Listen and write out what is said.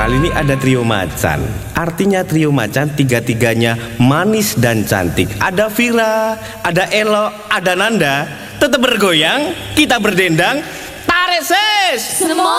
kali ini ada trio macan. Artinya trio macan tiga-tiganya manis dan cantik. Ada Vira, ada Elo, ada Nanda. Tetap bergoyang, kita berdendang. Tarik ses! Semua